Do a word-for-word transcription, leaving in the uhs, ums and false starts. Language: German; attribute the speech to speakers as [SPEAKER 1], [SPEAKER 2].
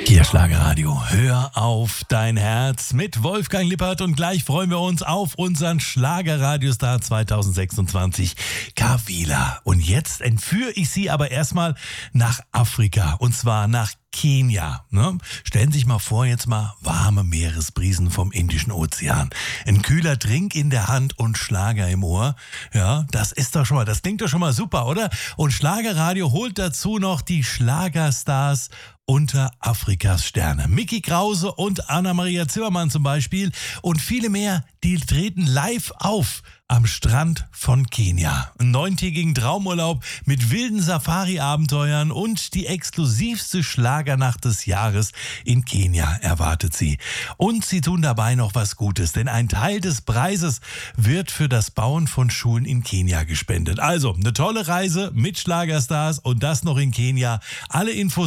[SPEAKER 1] Hier Schlagerradio, hör auf dein Herz mit Wolfgang Lippert und gleich freuen wir uns auf unseren Schlagerradiostar zwanzig sechsundzwanzig, Kawila. Und jetzt entführe ich Sie aber erstmal nach Afrika und zwar nach Kenia. Ne? Stellen Sie sich mal vor, jetzt mal warme Meeresbrisen vom Indischen Ozean. Ein kühler Drink in der Hand und Schlager im Ohr. Ja, das ist doch schon mal, das klingt doch schon mal super, oder? Und Schlagerradio holt dazu noch die Schlagerstars unter Afrikas Sterne. Micky Krause und Anna-Maria Zimmermann zum Beispiel und viele mehr, die treten live auf am Strand von Kenia. Einen neuntägigen Traumurlaub mit wilden Safari-Abenteuern und die exklusivste Schlagernacht des Jahres in Kenia erwartet sie. Und sie tun dabei noch was Gutes, denn ein Teil des Preises wird für das Bauen von Schulen in Kenia gespendet. Also eine tolle Reise mit Schlagerstars und das noch in Kenia. Alle Infos